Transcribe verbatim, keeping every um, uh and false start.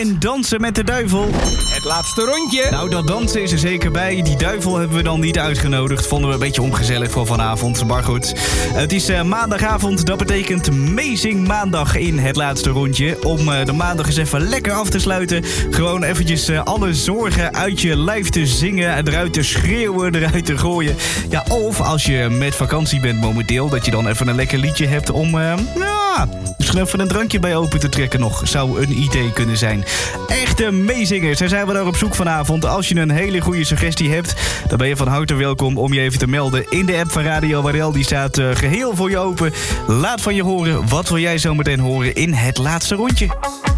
en dansen met de duivel. Het laatste rondje. Nou, dat dansen is er zeker bij. Die duivel hebben we dan niet uitgenodigd. Vonden we een beetje ongezellig voor vanavond. Maar goed, het is uh, maandagavond. Dat betekent Amazing Maandag in het laatste rondje. Om uh, de maandag eens even lekker af te sluiten. Gewoon eventjes uh, alle zorgen uit je lijf te zingen. Eruit te schreeuwen, eruit te gooien. Ja, of als je met vakantie bent momenteel, dat je dan even een lekker liedje hebt om... Uh, ja, misschien even een drankje bij open te trekken nog. Zou een idee kunnen zijn. Echte meezingers. Daar zijn we daar op zoek vanavond. Als je een hele goede suggestie hebt, dan ben je van harte welkom om je even te melden in de app van Radio Warel. Die staat uh, geheel voor je open. Laat van je horen. Wat wil jij zo meteen horen in het laatste rondje?